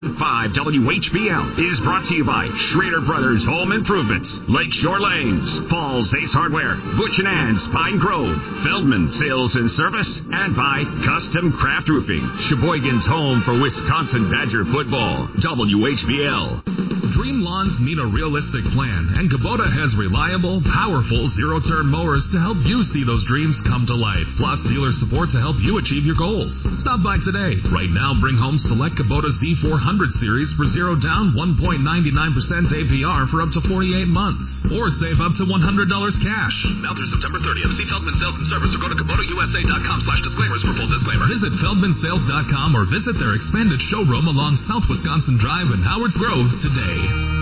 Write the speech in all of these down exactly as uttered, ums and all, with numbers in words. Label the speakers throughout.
Speaker 1: five W H B L is brought to you by Schrader Brothers Home Improvements, Lakeshore Lanes, Falls Ace Hardware, Butch and Ann's Pine Grove, Feldman Sales and Service, and by Custom Craft Roofing, Sheboygan's home for Wisconsin Badger football. W H B L.
Speaker 2: Dream lawns need a realistic plan, and Kubota has reliable, powerful zero-turn mowers to help you see those dreams come to life, plus dealer support to help you achieve your goals. Stop by today. Right now, bring home select Kubota Z four hundred series for zero down, one point nine nine percent A P R for up to forty-eight months, or save up to one hundred dollars cash. Now through September thirtieth, see Feldman Sales and Service or go to Kubota U S A dot com slash disclaimers for full disclaimer. Visit Feldman Sales dot com or visit their expanded showroom along South Wisconsin Drive in Howards Grove today.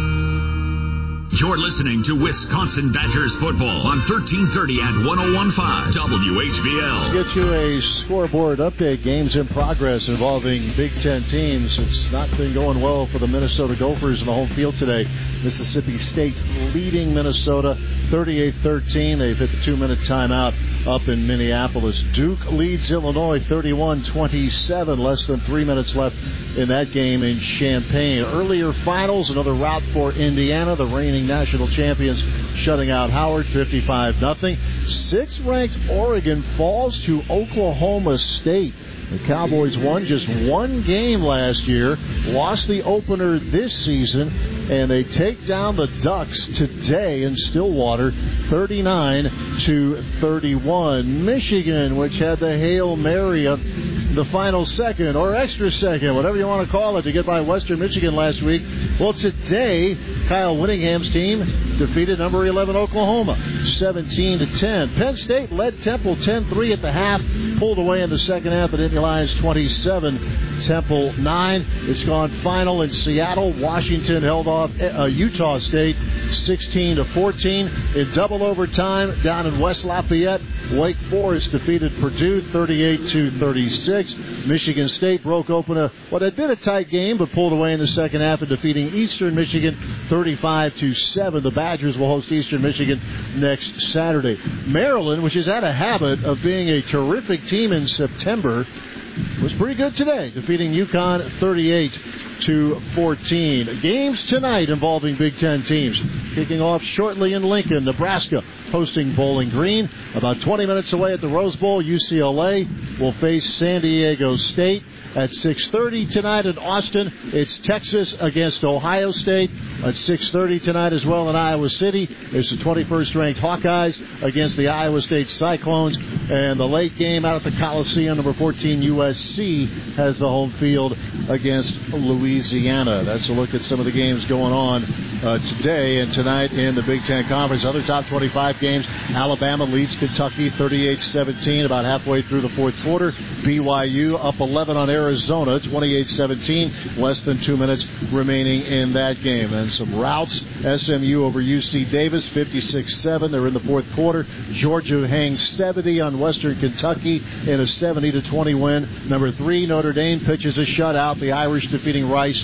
Speaker 1: You're listening to Wisconsin Badgers football on thirteen thirty and one oh one point five W H B L.
Speaker 3: Let's get you a scoreboard update. Games in progress involving Big Ten teams. It's not been going well for the Minnesota Gophers in the home field today. Mississippi State leading Minnesota thirty-eight thirteen. They've hit the two-minute timeout up in Minneapolis. Duke leads Illinois thirty-one twenty-seven. Less than three minutes left in that game in Champaign. Earlier finals, another rout for Indiana, the reigning national champions, shutting out Howard fifty-five nothing. Sixth-ranked Oregon falls to Oklahoma State. The Cowboys won just one game last year, lost the opener this season, and they take down the Ducks today in Stillwater, thirty-nine to thirty-one. Michigan, which had the Hail Mary of the final second or extra second, whatever you want to call it, to get by Western Michigan last week. Well, today, Kyle Whittingham's team defeated number eleven Oklahoma, seventeen to ten. Penn State led Temple ten three at the half, pulled away in the second half. The Nittany Lions twenty-seven, Temple nine. It's gone final in Seattle. Washington held off uh, Utah State sixteen to fourteen. In double overtime down in West Lafayette, Wake Forest defeated Purdue thirty-eight to thirty-six. Michigan State broke open a what had been a tight game, but pulled away in the second half and defeating Eastern Michigan thirty-five to seven. The Badgers will host Eastern Michigan next Saturday. Maryland, which has had a habit of being a terrific team in September, was pretty good today, defeating UConn thirty-eight to fourteen. Games tonight involving Big Ten teams. Kicking off shortly in Lincoln, Nebraska hosting Bowling Green. About twenty minutes away at the Rose Bowl, U C L A will face San Diego State. At six thirty tonight in Austin, it's Texas against Ohio State. At six thirty tonight as well in Iowa City, it's the twenty-first ranked Hawkeyes against the Iowa State Cyclones. And the late game out at the Coliseum, number fourteen U S C has the home field against Louisiana. That's a look at some of the games going on uh, today and tonight in the Big Ten Conference. Other top twenty-five games, Alabama leads Kentucky thirty-eight seventeen about halfway through the fourth quarter. B Y U up eleven on Arizona, twenty-eight seventeen, less than two minutes remaining in that game. And some routes, S M U over U C Davis, fifty-six seven. They're in the fourth quarter. Georgia hangs seventy on Western Kentucky in a seventy to twenty win. Number three, Notre Dame pitches a shutout. The Irish defeating Rice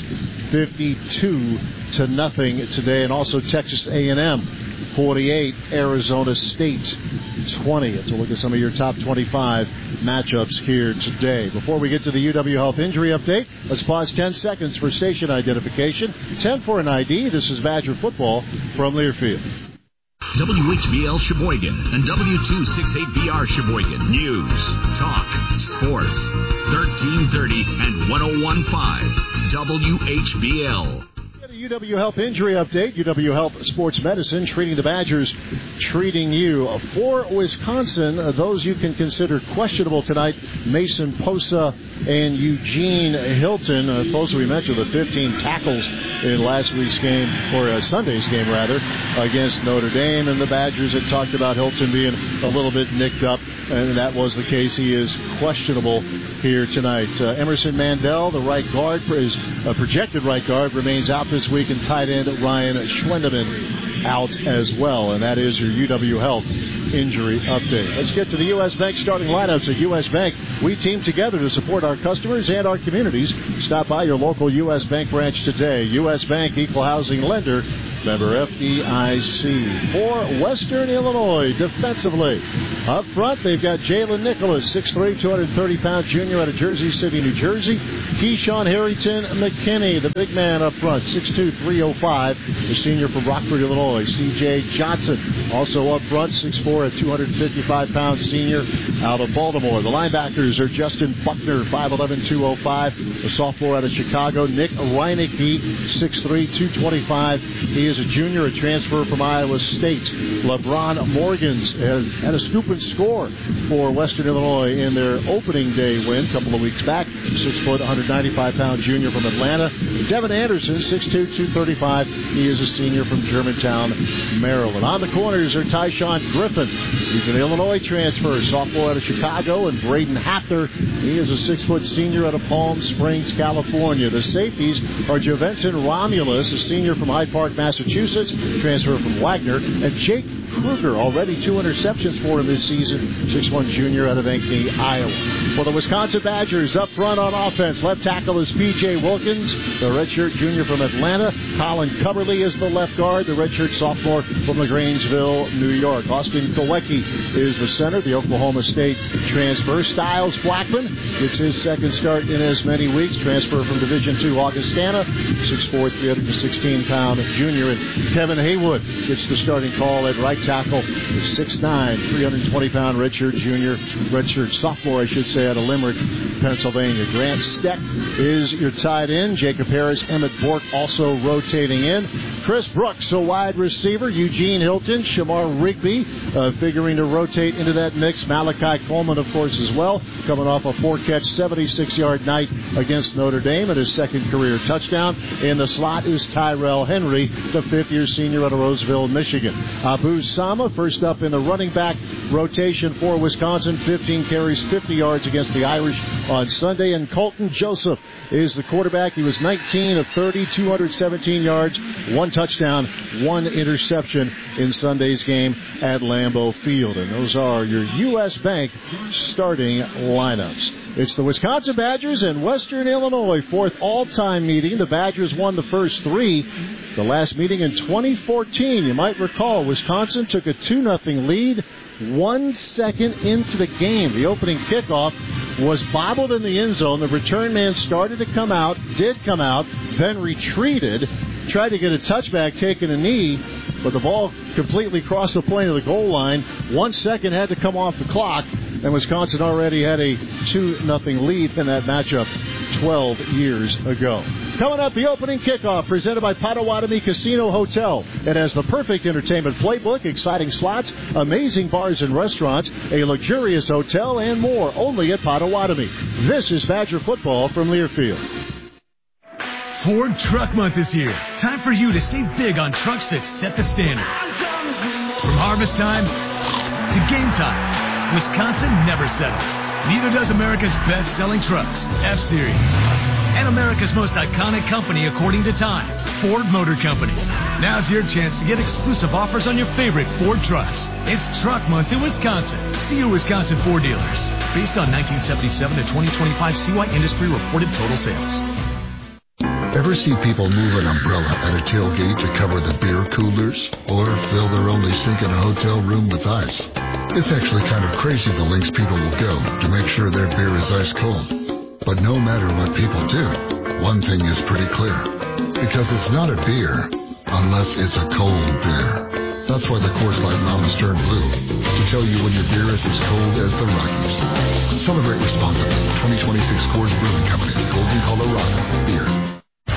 Speaker 3: fifty-two to nothing today. And also Texas A and M forty-eight, Arizona State twenty. Let's look at some of your top twenty-five matchups here today. Before we get to the U W Health injury update, let's pause ten seconds for station identification. ten for an I D. This is Badger football from Learfield.
Speaker 1: W H B L Sheboygan and W two sixty-eight B R Sheboygan. News, talk, sports. thirteen thirty and one oh one point five W H B L.
Speaker 3: U W Health injury update. U W Health Sports Medicine treating the Badgers, treating you. For Wisconsin, those you can consider questionable tonight, Mason Posa and Eugene Hilton. Uh, Posa, we mentioned the fifteen tackles in last week's game, or uh, Sunday's game rather, against Notre Dame. And the Badgers had talked about Hilton being a little bit nicked up, and that was the case. He is questionable here tonight. Uh, Emerson Mandel, the right guard, is a projected right guard, remains out this this week, and tight end Ryan Schwendeman out as well. And that is your U W Health injury update. Let's get to the U S. Bank starting lineups. At U S. Bank, we team together to support our customers and our communities. Stop by your local U S. Bank branch today. U S. Bank, equal housing lender, member F D I C. For Western Illinois, defensively, up front, they've got Jalen Nicholas, six three, two hundred thirty pound junior out of Jersey City, New Jersey. Keyshawn Harrington McKinney, the big man up front, six two, three oh five, the senior from Rockford, Illinois. C J Johnson, also up front, six four, a two hundred fifty-five pound senior out of Baltimore. The linebackers are Justin Buckner, five eleven, two oh five, the sophomore out of Chicago. Nick Reineke, six three, two twenty-five. He is a junior, a transfer from Iowa State. LeBron Morgans has had a scoop and score for Western Illinois in their opening day win a couple of weeks back. six foot, one hundred ninety-five pound junior from Atlanta. Devin Anderson, six two, two thirty-five. He is a senior from Germantown, Maryland. On the corners are Tyshawn Griffin. He's an Illinois transfer, sophomore out of Chicago. And Braden Hafter, he is a six foot senior out of Palm Springs, California. The safeties are Jovenson Romulus, a senior from Hyde Park, Massachusetts, transfer from Wagner. And Jake Kruger, already two interceptions for him this season, six one junior out of Ankeny, Iowa. For the Wisconsin Badgers, up front on offense, left tackle is P J Wilkins, the redshirt junior from Atlanta. Colin Coverly is the left guard, the redshirt sophomore from LaGrangeville, New York. Austin Kolecki is the center, the Oklahoma State transfer. Styles Blackman gets his second start in as many weeks, transfer from Division two Augustana, six four, three hundred sixteen pound junior. And Kevin Haywood gets the starting call at right tackle, six nine, three hundred twenty pound redshirt junior, redshirt sophomore, I should say, out of Limerick, Pennsylvania. Grant Steck is your tight end. Jacob Harris, Emmett Bork also rotating in. Chris Brooks, a wide receiver. Eugene Hilton, Shamar Rigby uh, figuring to rotate into that mix. Malachi Coleman, of course, as well, coming off a four-catch, seventy-six yard night against Notre Dame at his second career touchdown. In the slot is Tyrell Henry, the fifth-year senior out of Roseville, Michigan. Abu Sama, first up in the running back rotation for Wisconsin, fifteen carries, fifty yards against the Irish on Sunday. And Colton Joseph is the quarterback. He was nineteen of thirty, two hundred seventeen yards, one touchdown, one interception in Sunday's game at Lambeau Field. And those are your U S. Bank starting lineups. It's the Wisconsin Badgers and Western Illinois fourth all-time meeting. The Badgers won the first three. The last meeting in twenty fourteen, you might recall, Wisconsin took a two nothing lead one second into the game. The opening kickoff was bobbled in the end zone. The return man started to come out, did come out, then retreated, tried to get a touchback, taking a knee, but the ball completely crossed the plane of the goal line. One second had to come off the clock, and Wisconsin already had a two nothing lead in that matchup twelve years ago. Coming up, the opening kickoff presented by Potawatomi Casino Hotel. It has the perfect entertainment playbook, exciting slots, amazing bars and restaurants, a luxurious hotel, and more, only at Potawatomi. This is Badger football from Learfield.
Speaker 4: Ford Truck Month is here. Time for you to save big on trucks that set the standard. From harvest time to game time, Wisconsin never settles. Neither does America's best-selling trucks, F-Series. And America's most iconic company, according to Time, Ford Motor Company. Now's your chance to get exclusive offers on your favorite Ford trucks. It's Truck Month in Wisconsin. See your Wisconsin Ford dealers. Based on nineteen seventy-seven to twenty twenty-five C Y Industry reported total sales.
Speaker 5: Ever see people move an umbrella at a tailgate to cover the beer coolers? Or fill their only sink in a hotel room with ice? It's actually kind of crazy the lengths people will go to make sure their beer is ice cold. But no matter what people do, one thing is pretty clear. Because it's not a beer unless it's a cold beer. That's why the Coors Light Mountains turn blue, to tell you when your beer is as cold as the Rockies. Celebrate responsibly. twenty twenty-six Coors Brewing Company, Golden, Colorado. Beer.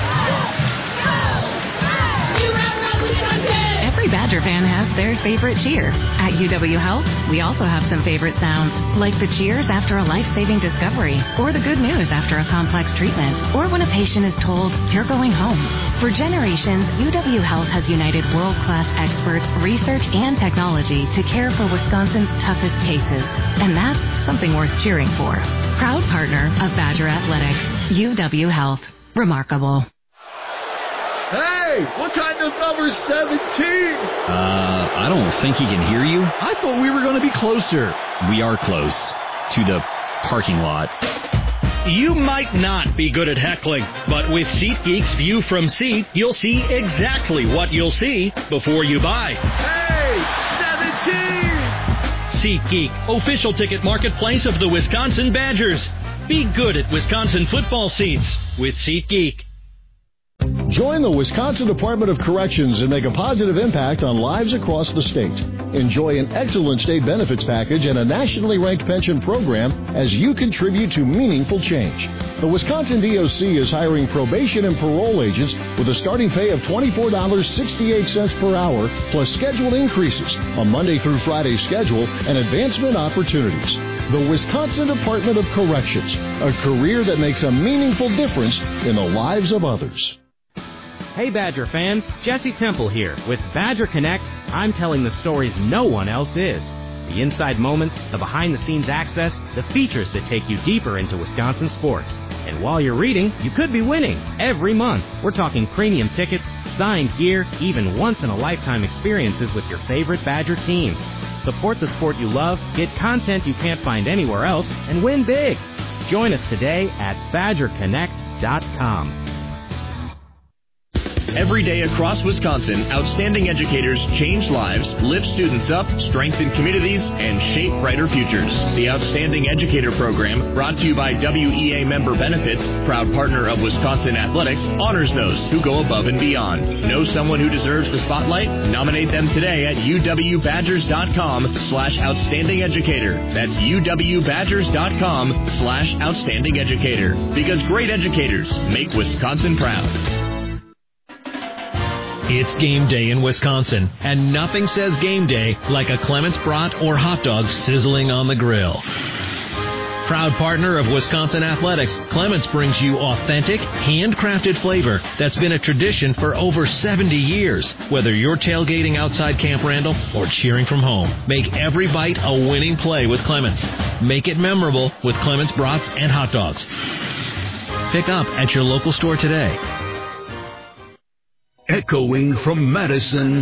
Speaker 6: Every Badger fan has their favorite cheer. At U W Health, we also have some favorite sounds, like the cheers after a life-saving discovery, or the good news after a complex treatment, or when a patient is told, you're going home. For generations, U W Health has united world-class experts, research, and technology to care for Wisconsin's toughest cases. And that's something worth cheering for. Proud partner of Badger Athletics, U W Health. Remarkable.
Speaker 7: Hey! Hey, what kind of number seventeen?
Speaker 8: Uh, I don't think he can hear you.
Speaker 4: I thought we were going to be closer.
Speaker 8: We are close to the parking lot.
Speaker 9: You might not be good at heckling, but with SeatGeek's View from Seat, you'll see exactly what you'll see before you buy.
Speaker 7: Hey, seventeen!
Speaker 9: SeatGeek, official ticket marketplace of the Wisconsin Badgers. Be good at Wisconsin football seats with SeatGeek.
Speaker 3: Join the Wisconsin Department of Corrections and make a positive impact on lives across the state. Enjoy an excellent state benefits package and a nationally ranked pension program as you contribute to meaningful change. The Wisconsin D O C is hiring probation and parole agents with a starting pay of twenty-four dollars and sixty-eight cents per hour, plus scheduled increases, a Monday through Friday schedule, and advancement opportunities. The Wisconsin Department of Corrections, a career that makes a meaningful difference in the lives of others.
Speaker 10: Hey Badger fans, Jesse Temple here. With Badger Connect, I'm telling the stories no one else is. The inside moments, the behind-the-scenes access, the features that take you deeper into Wisconsin sports. And while you're reading, you could be winning every month. We're talking premium tickets, signed gear, even once-in-a-lifetime experiences with your favorite Badger teams. Support the sport you love, get content you can't find anywhere else, and win big. Join us today at badger connect dot com.
Speaker 11: Every day across Wisconsin, outstanding educators change lives, lift students up, strengthen communities, and shape brighter futures. The Outstanding Educator Program, brought to you by W E A Member Benefits, proud partner of Wisconsin Athletics, honors those who go above and beyond. Know someone who deserves the spotlight? Nominate them today at U W Badgers dot com slash outstanding educator. That's U W Badgers dot com slash outstanding educator. Because great educators make Wisconsin proud.
Speaker 12: It's game day in Wisconsin, and nothing says game day like a Clements brat or hot dog sizzling on the grill. Proud partner of Wisconsin Athletics, Clements brings you authentic, handcrafted flavor that's been a tradition for over seventy years. Whether you're tailgating outside Camp Randall or cheering from home, make every bite a winning play with Clements. Make it memorable with Clements brats and hot dogs. Pick up at your local store today.
Speaker 13: Echoing from Madison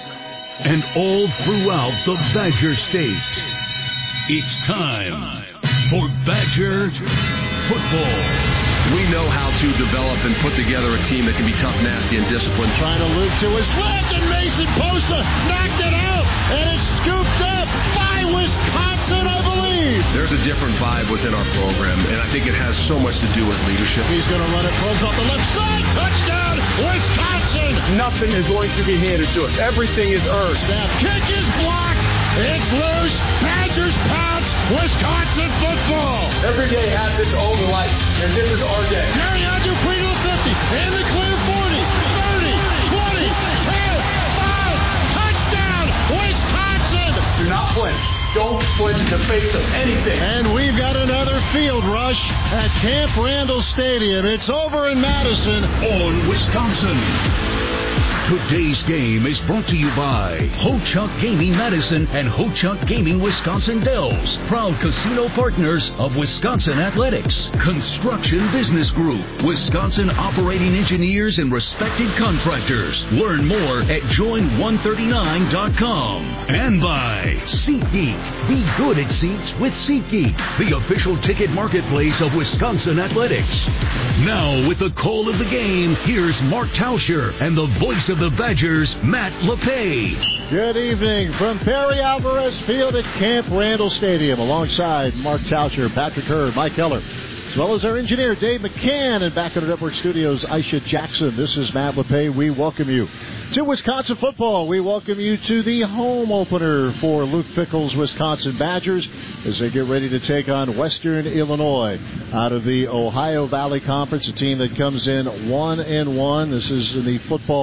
Speaker 13: and all throughout the Badger State, it's time for Badger football.
Speaker 14: We know how to develop and put together a team that can be tough, nasty, and disciplined.
Speaker 3: Trying to loop to his left, and Mason Posa knocked it out, and it's scooped up by Wisconsin, I believe.
Speaker 14: There's a different vibe within our program, and I think it has so much to do with leadership.
Speaker 3: He's going to run it, pulls off the left side, touchdown, Wisconsin!
Speaker 7: Nothing is going to be handed to us. Everything is earned.
Speaker 3: Snap kick is blocked. It's loose. Badgers pounce. Wisconsin football.
Speaker 7: Every day has its own life, and this is our day.
Speaker 3: Gary on Dupree to the fifty. In the clear forty, thirty, twenty, ten, five. Touchdown, Wisconsin.
Speaker 7: Do not flinch. Don't flinch in the face of anything.
Speaker 3: And we've got another field rush at Camp Randall Stadium. It's over in Madison.
Speaker 13: On Wisconsin. Today's game is brought to you by Ho-Chunk Gaming Madison and Ho-Chunk Gaming Wisconsin Dells, proud casino partners of Wisconsin Athletics. Construction Business Group, Wisconsin operating engineers and respected contractors. Learn more at join one thirty-nine dot com. And by SeatGeek. Be good at seats with SeatGeek, the official ticket marketplace of Wisconsin Athletics. Now, with the call of the game, here's Mark Tauscher and the voice of the Badgers, Matt LePage.
Speaker 3: Good evening from Perry Alvarez Field at Camp Randall Stadium, alongside Mark Tauscher, Patrick Hurd, Mike Keller, as well as our engineer Dave McCann, and back at the network studios, Aisha Jackson. This is Matt LePage. We welcome you to Wisconsin football. We welcome you to the home opener for Luke Fickell's Wisconsin Badgers as they get ready to take on Western Illinois out of the Ohio Valley Conference, a team that comes in one and one. This is in the football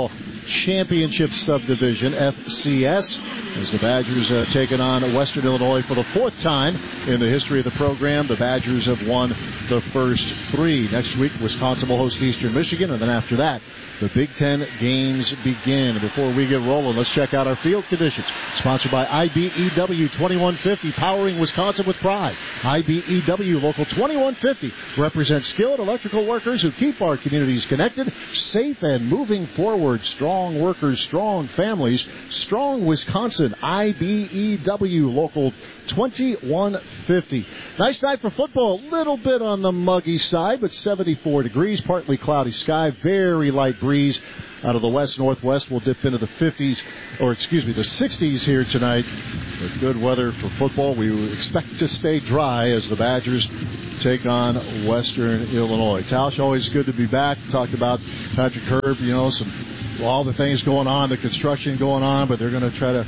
Speaker 3: Championship Subdivision, F C S, as the Badgers uh, taking on Western Illinois for the fourth time in the history of the program. The Badgers have won the first three. Next week, Wisconsin will host Eastern Michigan, and then after that, the Big Ten games begin. Before we get rolling, let's check out our field conditions. Sponsored by I B E W twenty-one fifty, powering Wisconsin with pride. I B E W Local twenty-one fifty represents skilled electrical workers who keep our communities connected, safe, and moving forward. Strong workers, strong families, strong Wisconsin. I B E W Local twenty-one fifty. Nice night for football. A little bit on the muggy side, but seventy-four degrees, partly cloudy sky, very light breeze out of the west-northwest. We'll dip into the fifties, or excuse me, the sixties here tonight. With good weather for football, we expect to stay dry as the Badgers take on Western Illinois. Tausch, always good to be back. Talked about Patrick Herb, you know, some all the things going on, the construction going on, but they're going to try to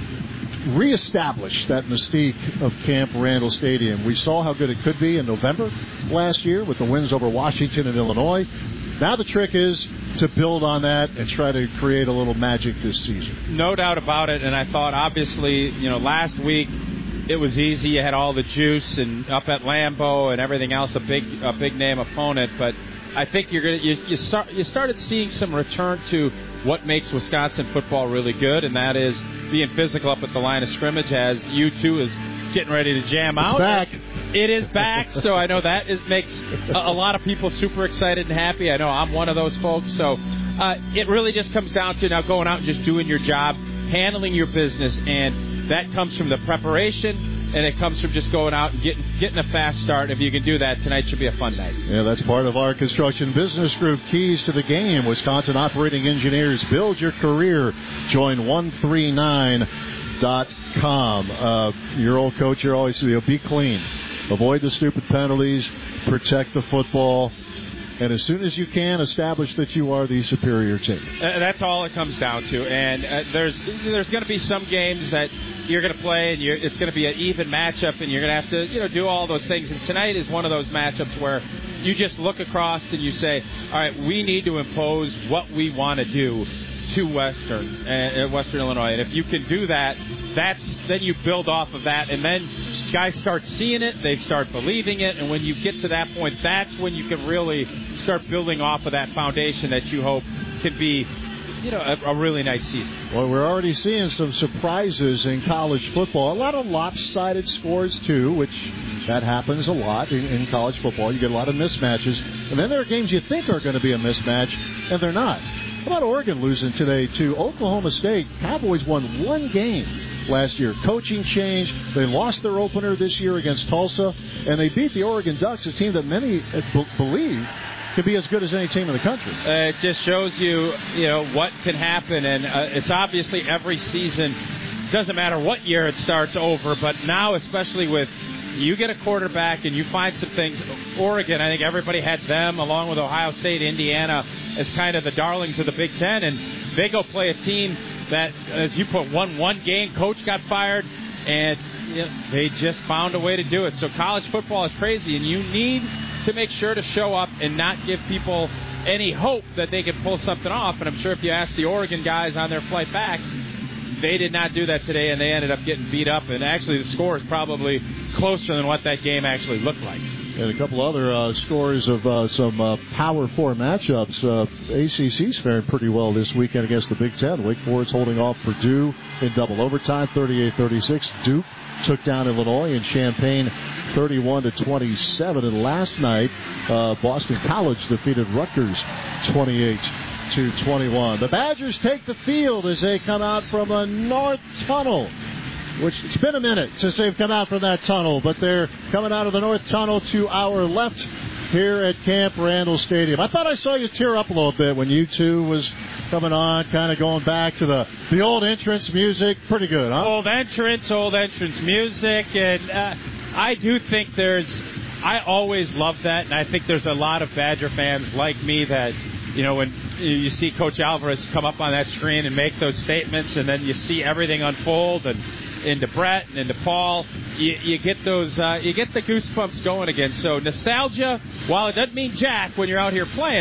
Speaker 3: reestablish that mystique of Camp Randall Stadium. We saw how good it could be in November last year with the wins over Washington and Illinois. Now the trick is to build on that and try to create a little magic this season.
Speaker 15: No doubt about it, and I thought, obviously, you know, last week it was easy. You had all the juice and up at Lambeau and everything else, a big a big name opponent, but I think you're gonna you you, start, you started seeing some return to what makes Wisconsin football really good, and that is being physical up at the line of scrimmage as U two is getting ready to jam
Speaker 3: it's
Speaker 15: out.
Speaker 3: Back.
Speaker 15: It is back, so I know that is, makes a, a lot of people super excited and happy. I know I'm one of those folks. So uh, it really just comes down to now going out and just doing your job, handling your business, and that comes from the preparation, and it comes from just going out and getting getting a fast start. If you can do that, tonight should be a fun night.
Speaker 3: Yeah, that's part of our construction business group. Keys to the game. Wisconsin Operating Engineers. Build your career. Join one three nine dot com. Uh, your old coach, you're always, you know, be clean. Avoid the stupid penalties. Protect the football. And as soon as you can, establish that you are the superior team.
Speaker 15: Uh, that's all it comes down to. And uh, there's there's going to be some games that you're going to play, and you're, it's going to be an even matchup, and you're going to have to, you know, do all those things. And tonight is one of those matchups where you just look across and you say, all right, we need to impose what we want to do to Western, uh, Western Illinois. And if you can do that, that's then you build off of that, and then guys start seeing it, they start believing it, and when you get to that point, that's when you can really start building off of that foundation that you hope can be, you know, a, a really nice season.
Speaker 3: Well, we're already seeing some surprises in college football. A lot of lopsided scores, too, which that happens a lot in, in college football. You get a lot of mismatches, and then there are games you think are going to be a mismatch, and they're not. How about Oregon losing today to Oklahoma State? Cowboys won one game last year. Coaching change. They lost their opener this year against Tulsa, and they beat the Oregon Ducks, a team that many b- believe could be as good as any team in the country.
Speaker 15: Uh, it just shows you, you know, what can happen, and uh, it's obviously every season. Doesn't matter what year it starts over, but now, especially with you get a quarterback and you find some things. Oregon, I think everybody had them along with Ohio State, Indiana as kind of the darlings of the Big Ten, and they go play a team that, as you put, won one game. Coach got fired, and you know, they just found a way to do it. So college football is crazy, and you need to make sure to show up and not give people any hope that they can pull something off. And I'm sure if you ask the Oregon guys on their flight back, they did not do that today, and they ended up getting beat up. And actually, the score is probably closer than what that game actually looked like.
Speaker 3: And a couple other uh, scores of uh, some uh, Power Four matchups. Uh, A C C's faring pretty well this weekend against the Big Ten. Wake Forest holding off Purdue in double overtime, thirty-eight thirty-six. Duke took down Illinois in Champaign, thirty-one to twenty-seven. And last night, uh, Boston College defeated Rutgers, twenty-eight to twenty-one. The Badgers take the field as they come out from a north tunnel, which it's been a minute since they've come out from that tunnel, but they're coming out of the north tunnel to our left here at Camp Randall Stadium. I thought I saw you tear up a little bit when U two was coming on, kind of going back to the, the old entrance music. Pretty good, huh?
Speaker 15: Old entrance, old entrance music, and uh, I do think there's, I always love that, and I think there's a lot of Badger fans like me that, you know, when you see Coach Alvarez come up on that screen and make those statements, and then you see everything unfold, and into Brett and into Paul, you, you get those, uh, you get the goosebumps going again. So nostalgia, while it doesn't mean jack when you're out here playing,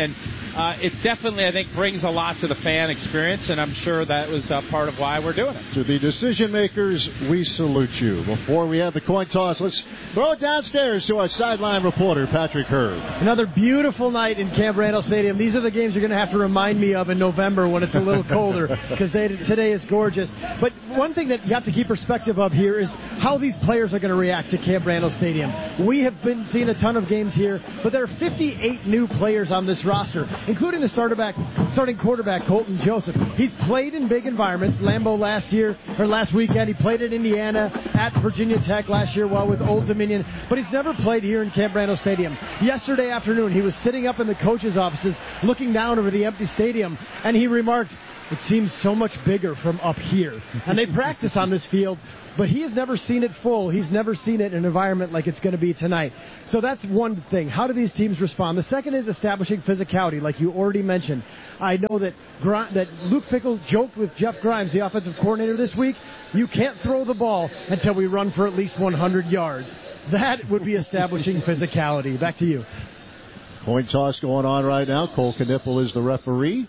Speaker 15: uh, it definitely, I think, brings a lot to the fan experience, and I'm sure that was uh, part of why we're doing it.
Speaker 3: To the decision makers, we salute you. Before we have the coin toss, let's throw it downstairs to our sideline reporter, Patrick Hurd.
Speaker 16: Another beautiful night in Camp Randall Stadium. These are the games you're going to have to remind me of in November when it's a little colder, because today is gorgeous. But one thing that you have to keep perspective of here is how these players are going to react to Camp Randall Stadium. We have been seeing a ton of games here, but there are fifty-eight new players on this roster, including the starter back, starting quarterback, Colton Joseph. He's played in big environments. Lambeau last year, or last weekend, he played at Indiana, at Virginia Tech last year while with Old Dominion, but he's never played here in Camp Randall Stadium. Yesterday afternoon, he was sitting up in the coaches' offices looking down over the empty stadium, and he remarked, "It seems so much bigger from up here." And they practice on this field, but he has never seen it full. He's never seen it in an environment like it's going to be tonight. So that's one thing. How do these teams respond? The second is establishing physicality, like you already mentioned. I know that Gr- that Luke Fickell joked with Jeff Grimes, the offensive coordinator this week, you can't throw the ball until we run for at least one hundred yards. That would be establishing physicality. Back to you.
Speaker 3: Coin toss going on right now. Cole Knippel is the referee.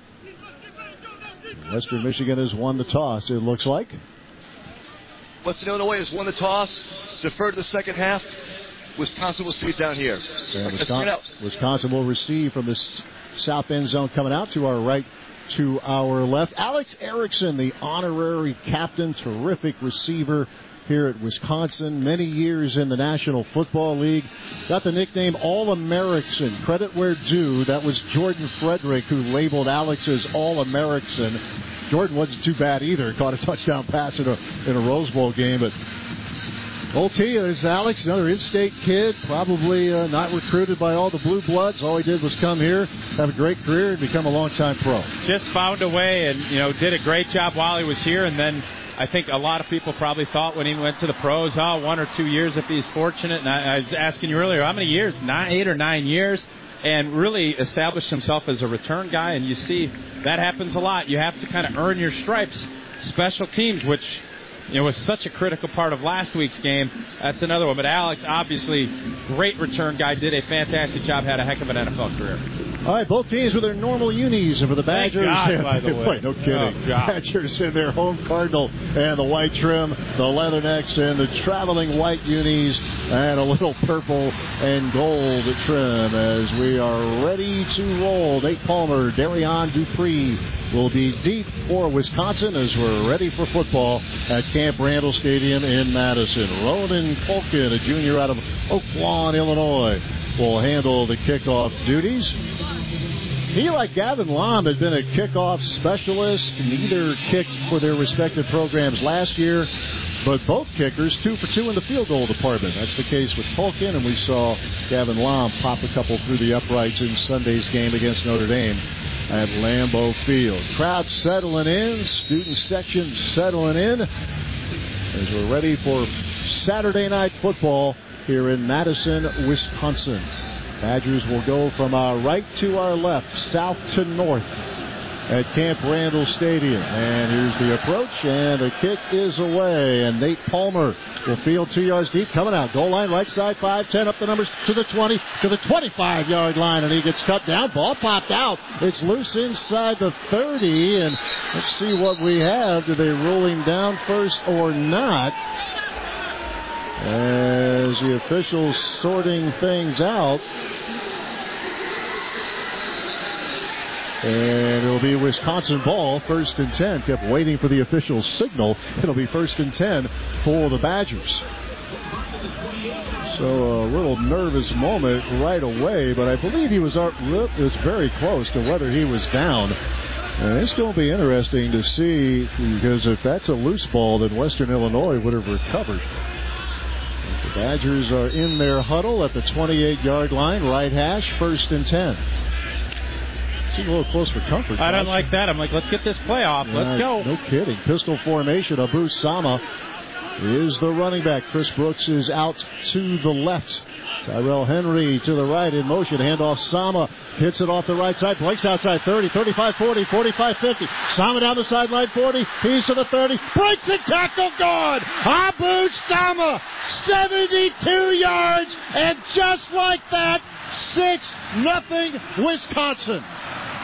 Speaker 3: Western Michigan has won the toss, it looks like.
Speaker 17: Western Illinois has won the toss, deferred to the second half. Wisconsin will see it down here.
Speaker 3: Wisconsin, Wisconsin will receive from the south end zone, coming out to our right, to our left. Alex Erickson, the honorary captain, terrific receiver here at Wisconsin, many years in the National Football League. Got the nickname All-American. Credit where due. That was Jordan Frederick who labeled Alex as All-American. Jordan wasn't too bad either. Caught a touchdown pass in a, in a Rose Bowl game. But O T is Alex, another in-state kid, probably uh, not recruited by all the blue bloods. All he did was come here, have a great career, and become a long-time pro.
Speaker 15: Just found a way and, you know, did a great job while he was here, and then I think a lot of people probably thought when he went to the pros, oh, one or two years if he's fortunate. And I, I was asking you earlier, how many years? Nine, eight or nine years. And really established himself as a return guy. And you see that happens a lot. You have to kind of earn your stripes. Special teams, which, you know, was such a critical part of last week's game. That's another one. But Alex, obviously, great return guy, did a fantastic job, had a heck of an N F L career.
Speaker 3: All right, both teams with their normal unis, and for the Badgers,
Speaker 15: Thank God, by the way.
Speaker 3: Wait, no kidding.
Speaker 15: Oh,
Speaker 3: Badgers in their home cardinal and the white trim, the leathernecks and the traveling white unis, and a little purple and gold trim as we are ready to roll. Nate Palmer, Darion Dupree will be deep for Wisconsin as we're ready for football at Camp Randall Stadium in Madison. Ronan Polkin, a junior out of Oak Lawn, Illinois, will handle the kickoff duties. He, like Gavin Lom, had been a kickoff specialist. Neither kicked for their respective programs last year, but both kickers two for two in the field goal department. That's the case with Polkin, and we saw Gavin Lom pop a couple through the uprights in Sunday's game against Notre Dame at Lambeau Field. Crowd settling in, student section settling in as we're ready for Saturday night football here in Madison, Wisconsin. Badgers will go from our right to our left, south to north at Camp Randall Stadium. And here's the approach, and the kick is away. And Nate Palmer will field two yards deep, coming out. Goal line, right side, five ten, up the numbers to the twenty, to the twenty-five-yard line, and he gets cut down. Ball popped out. It's loose inside the thirty, and let's see what we have. Do they rule him down first or not? As the officials sorting things out. And it'll be Wisconsin ball, first and ten. Kept waiting for the official signal. It'll be first and ten for the Badgers. So a little nervous moment right away, but I believe he was, up, was very close to whether he was down. And it's going to be interesting to see, because if that's a loose ball, then Western Illinois would have recovered. The Badgers are in their huddle at the twenty-eight-yard line, right hash, first and ten. Seems a little close for comfort.
Speaker 15: I don't like that. I'm like, let's get this play off. Let's uh, go.
Speaker 3: No kidding. Pistol formation. Abu Sama is the running back. Chris Brooks is out to the left. Tyrell Henry to the right in motion. Handoff Sama. Hits it off the right side. Breaks outside thirty, thirty-five, forty, forty-five, fifty. Sama down the sideline forty. He's to the thirty. Breaks the tackle. Gone. Abu Sama. seventy-two yards. And just like that, six nothing Wisconsin.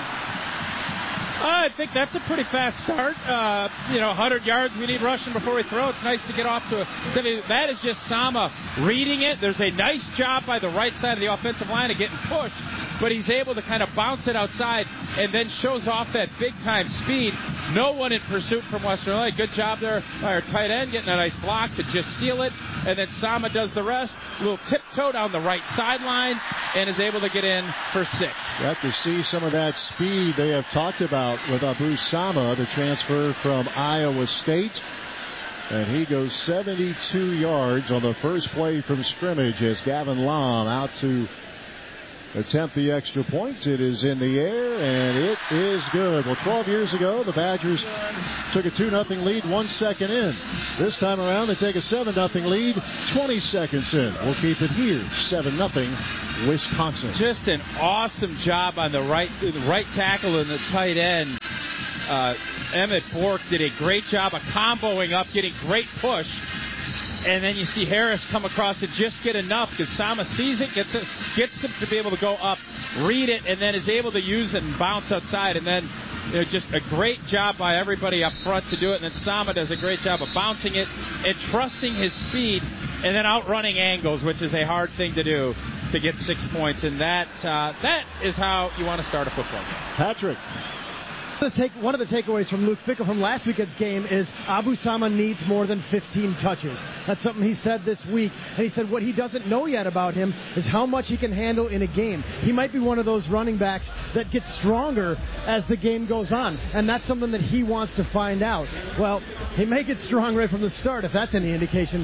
Speaker 15: I think that's a pretty fast start. Uh, you know, one hundred yards, we need rushing before we throw. It's nice to get off to a seventy. That is just Sama reading it. There's a nice job by the right side of the offensive line of getting pushed, but he's able to kind of bounce it outside and then shows off that big-time speed. No one in pursuit from Western Illinois. Good job there by our tight end getting a nice block to just seal it, and then Sama does the rest. A little tiptoe down the right sideline and is able to get in for six.
Speaker 3: You have to see some of that speed they have talked about with Abu Sama, the transfer from Iowa State. And he goes seventy-two yards on the first play from scrimmage as Gavin Lom out to attempt the extra point. It is in the air, and it is good. Well, twelve years ago, the Badgers took a two nothing lead one second in. This time around, they take a seven nothing lead twenty seconds in. We'll keep it here, seven nothing, Wisconsin.
Speaker 15: Just an awesome job on the right, the right tackle and the tight end. Uh, Emmett Bork did a great job of comboing up, getting great push. And then you see Harris come across and just get enough because Sama sees it, gets it, gets him to be able to go up, read it, and then is able to use it and bounce outside. And then, you know, just a great job by everybody up front to do it. And then Sama does a great job of bouncing it and trusting his speed and then outrunning angles, which is a hard thing to do to get six points. And that uh, that is how you want to start a football game.
Speaker 3: Patrick.
Speaker 16: The take, one of the takeaways from Luke Fickell from last weekend's game is Abu Sama needs more than fifteen touches. That's something he said this week. And he said what he doesn't know yet about him is how much he can handle in a game. He might be one of those running backs that gets stronger as the game goes on. And that's something that he wants to find out. Well, he may get strong right from the start, if that's any indication.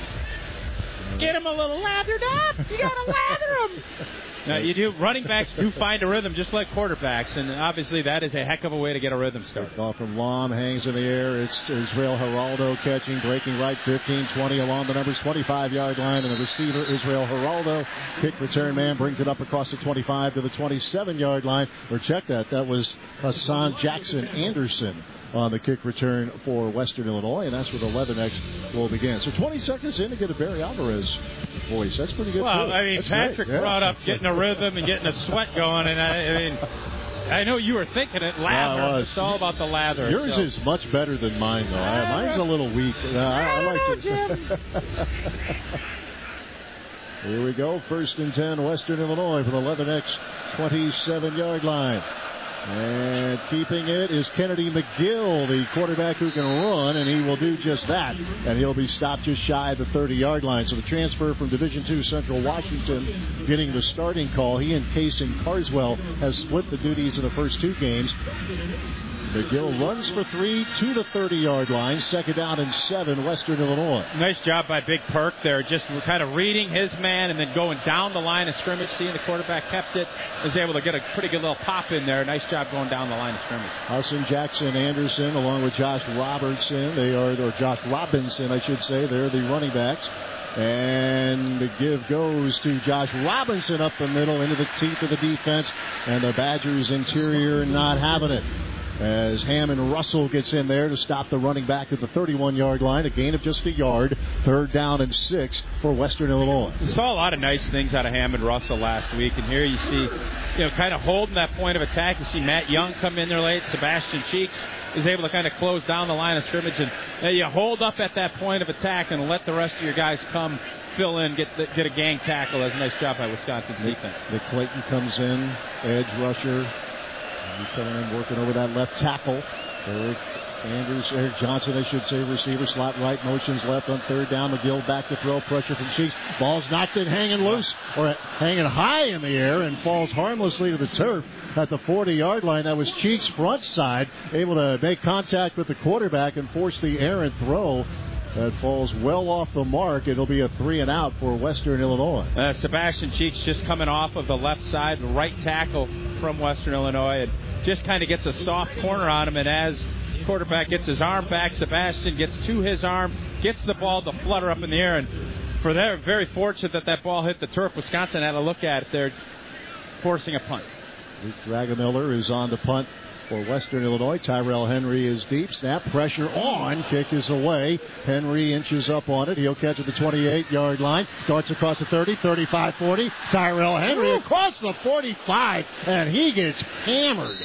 Speaker 15: Get him a little lathered up. You got to lather him. Now, you do. Running backs do find a rhythm just like quarterbacks, and obviously that is a heck of a way to get a rhythm started.
Speaker 3: Ball from Lom hangs in the air. It's Israel Geraldo catching, breaking right, fifteen twenty along the numbers, twenty-five-yard line, and the receiver, Israel Geraldo, kick return man, brings it up across the twenty-five to the twenty-seven-yard line. Or check that. That was Hassan Jackson Anderson on the kick return for Western Illinois, and that's where the Leatherneck will begin. So twenty seconds in to get a Barry Alvarez voice. That's pretty good.
Speaker 15: Well,
Speaker 3: too.
Speaker 15: I mean,
Speaker 3: that's
Speaker 15: Patrick
Speaker 3: yeah.
Speaker 15: brought up getting a rhythm and getting a sweat going, and I, I mean, I know you were thinking it, lather.
Speaker 3: Yeah,
Speaker 15: it's all about the lather.
Speaker 3: Yours
Speaker 15: so.
Speaker 3: is much better than mine, though. I, mine's a little weak. Uh, I, I, I like
Speaker 15: know,
Speaker 3: to. Here we go. First and ten, Western Illinois for the Leathernecks twenty-seven-yard line. And keeping it is Kennedy McGill, the quarterback who can run, and he will do just that. And he'll be stopped just shy of the thirty-yard line. So the transfer from Division two Central Washington getting the starting call. He and Kaysen Carswell has split the duties in the first two games. McGill runs for three to the thirty-yard line. Second down and seven, Western Illinois.
Speaker 15: Nice job by Big Perk there, just kind of reading his man and then going down the line of scrimmage, seeing the quarterback kept it, was able to get a pretty good little pop in there. Nice job going down the line of scrimmage.
Speaker 3: Hassan Jackson Anderson along with Josh Robertson. They are, or Josh Robinson, I should say. They're the running backs. And the give goes to Josh Robinson up the middle into the teeth of the defense. And the Badgers interior not having it, as Hammond Russell gets in there to stop the running back at the thirty-one-yard line. A gain of just a yard. Third down and six for Western Illinois.
Speaker 15: We saw a lot of nice things out of Hammond Russell last week. And here you see, you know, kind of holding that point of attack. You see Matt Young come in there late. Sebastian Cheeks is able to kind of close down the line of scrimmage. And uh, you hold up at that point of attack and let the rest of your guys come fill in, get the, get a gang tackle. That's a nice job by Wisconsin's
Speaker 3: Nick,
Speaker 15: defense.
Speaker 3: Nick Clayton comes in, edge rusher. He's coming in, working over that left tackle. Eric Andrews, Eric Johnson, I should say, receiver, slot right, motions left on third down. McGill back to throw, pressure from Cheeks. Ball's knocked in, hanging loose, or hanging high in the air, and falls harmlessly to the turf at the forty-yard line. That was Cheeks' front side, able to make contact with the quarterback and force the errant throw. That falls well off the mark. It'll be a three and out for Western Illinois.
Speaker 15: Uh, Sebastian Cheeks just coming off of the left side, the right tackle from Western Illinois, and just kind of gets a soft corner on him. And as quarterback gets his arm back, Sebastian gets to his arm, gets the ball to flutter up in the air. And for they're very fortunate that that ball hit the turf. Wisconsin had to look at it. They're forcing a punt.
Speaker 3: Luke Dragamiller is on the punt for Western Illinois. Tyrell Henry is deep. Snap, pressure on. Kick is away. Henry inches up on it. He'll catch at the twenty-eight-yard line. Darts across the thirty, thirty-five, forty. Tyrell Henry across the forty-five, and he gets hammered.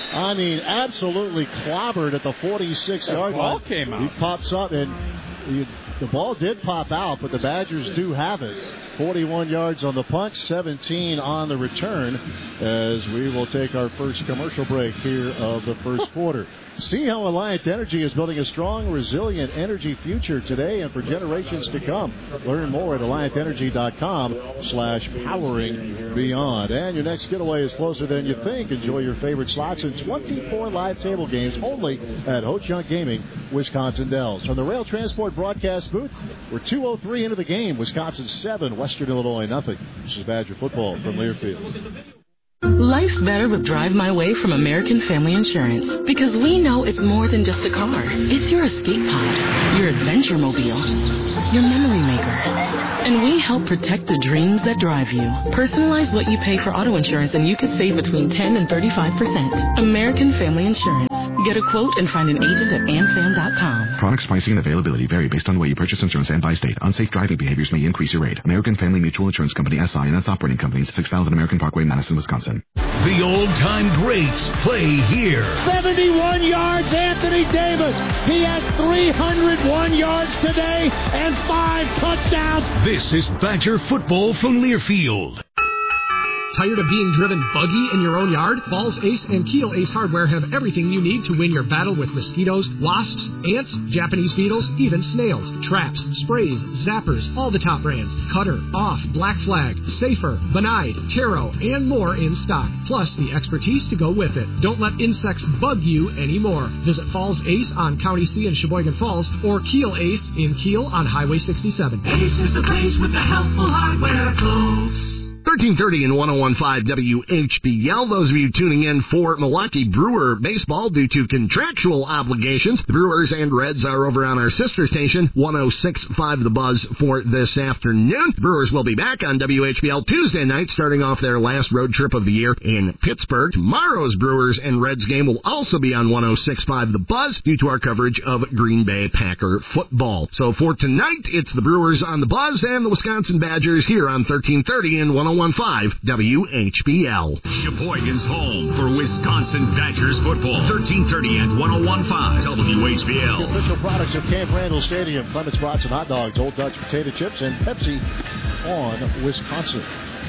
Speaker 3: I mean, absolutely clobbered at the forty-six-yard line.
Speaker 15: The ball came out.
Speaker 3: He pops up, and he, the ball did pop out, but the Badgers do have it. forty-one yards on the punt, seventeen on the return, as we will take our first commercial break here of the first quarter. See how Alliant Energy is building a strong, resilient energy future today and for generations to come. Learn more at alliant energy dot com slash powering beyond. And your next getaway is closer than you think. Enjoy your favorite slots and twenty-four live table games only at Ho-Chunk Gaming, Wisconsin Dells. From the Rail Transport broadcast booth, we're two oh three into the game. Wisconsin seven, Western Illinois nothing. This is Badger football from Learfield.
Speaker 18: Life's better with Drive My Way from American Family Insurance, because we know it's more than just a car. It's your escape pod, your adventure mobile, your memory maker. And we help protect the dreams that drive you. Personalize what you pay for auto insurance and you could save between ten and thirty-five percent. American Family Insurance. Get a quote and find an agent at amfam dot com.
Speaker 19: Products, pricing, and availability vary based on the way you purchase insurance and by state. Unsafe driving behaviors may increase your rate. American Family Mutual Insurance Company, S I and its operating companies, six thousand American Parkway, Madison, Wisconsin.
Speaker 13: The old-time greats play here.
Speaker 20: seventy-one yards, Anthony Davis. He has three hundred one yards today and five touchdowns.
Speaker 13: This is Badger football from Learfield.
Speaker 21: Tired of being driven buggy in your own yard? Falls Ace and Keel Ace Hardware have everything you need to win your battle with mosquitoes, wasps, ants, Japanese beetles, even snails, traps, sprays, zappers, all the top brands, Cutter, Off, Black Flag, Safer, Benide, Taro, and more in stock, plus the expertise to go with it. Don't let insects bug you anymore. Visit Falls Ace on County C in Sheboygan Falls or Keel Ace in Keel on Highway sixty-seven.
Speaker 22: Ace is the place with the helpful hardware, folks.
Speaker 23: thirteen thirty and one oh one point five W H B L. Those of you tuning in for Milwaukee Brewer baseball due to contractual obligations, the Brewers and Reds are over on our sister station, one oh six point five The Buzz, for this afternoon. The Brewers will be back on W H B L Tuesday night, starting off their last road trip of the year in Pittsburgh. Tomorrow's Brewers and Reds game will also be on one oh six point five The Buzz due to our coverage of Green Bay Packer football. So for tonight, it's the Brewers on The Buzz and the Wisconsin Badgers here on thirteen thirty and one oh one point five W H B L.
Speaker 1: Sheboygan's home for Wisconsin Badgers football. thirteen thirty and one oh one point five W H B L.
Speaker 3: The official products of Camp Randall Stadium: Clements Brats and Hot Dogs, Old Dutch potato chips, and Pepsi on Wisconsin.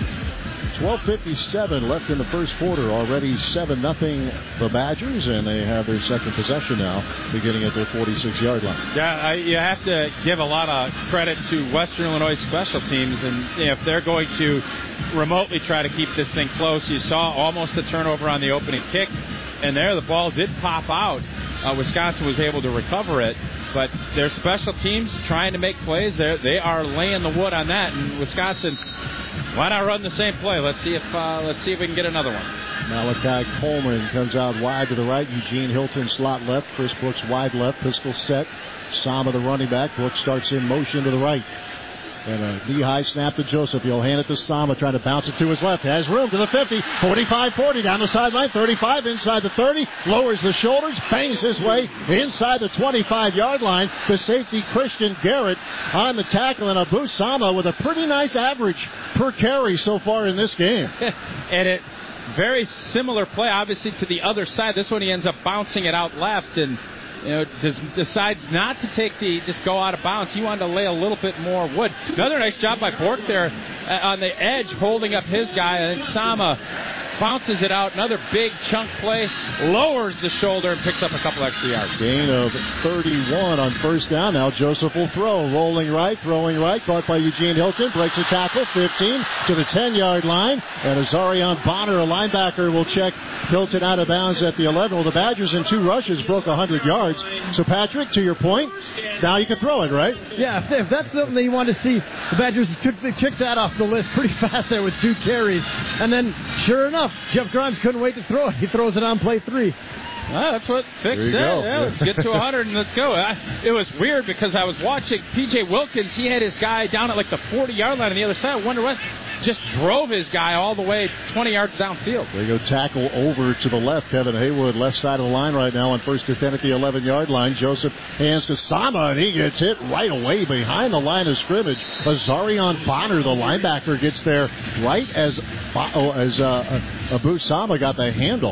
Speaker 3: twelve fifty-seven left in the first quarter. Already seven nothing the Badgers, and they have their second possession now, beginning at their forty-six-yard line.
Speaker 15: Yeah, I, you have to give a lot of credit to Western Illinois special teams, and you know, if they're going to remotely try to keep this thing close, you saw almost a turnover on the opening kick, and there the ball did pop out. Uh, Wisconsin was able to recover it, but their special teams trying to make plays, they are laying the wood on that, and Wisconsin, why not run the same play? Let's see if uh, let's see if we can get another one.
Speaker 3: Malachi Coleman comes out wide to the right. Eugene Hilton slot left. Chris Brooks wide left. Pistol set. Sama the running back. Brooks starts in motion to the right. And a knee-high snap to Joseph. He'll hand it to Sama, trying to bounce it to his left. Has room to the fifty, forty-five forty, down the sideline, thirty-five, inside the thirty, lowers the shoulders, bangs his way inside the twenty-five-yard line. The safety, Christian Garrett, on the tackle, and Abu Sama with a pretty nice average per carry so far in this game.
Speaker 15: And it very similar play, obviously, to the other side. This one he ends up bouncing it out left, and you know, does, decides not to take the, just go out of bounds. He wanted to lay a little bit more wood. Another nice job by Bork there uh, on the edge, holding up his guy, and Sama bounces it out. Another big chunk play, lowers the shoulder, and picks up a couple extra yards.
Speaker 3: Gain of thirty-one on first down. Now Joseph will throw. Rolling right, throwing right, caught by Eugene Hilton. Breaks a tackle, fifteen to the ten-yard line. And Azarian Bonner, a linebacker, will check Hilton out of bounds at the eleven. Well, the Badgers in two rushes broke one hundred yards. So, Patrick, to your point, now you can throw it, right?
Speaker 16: Yeah, if, if that's something that you want to see, the Badgers took they checked that off the list pretty fast there with two carries. And then, sure enough, Jeff Grimes couldn't wait to throw it. He throws it on play three.
Speaker 15: Well, that's what Vic said.
Speaker 3: Go.
Speaker 15: Yeah, let's get to one hundred and let's go. I, it was weird because I was watching P J Wilkins. He had his guy down at like the forty-yard line on the other side. I wonder what. Just drove his guy all the way twenty yards downfield.
Speaker 3: There you go, tackle over to the left. Kevin Haywood, left side of the line right now on first to ten at the eleven-yard line. Joseph hands to Sama, and he gets hit right away behind the line of scrimmage. Azarian Bonner, the linebacker, gets there right as, oh, as uh, Abu Sama got the handoff.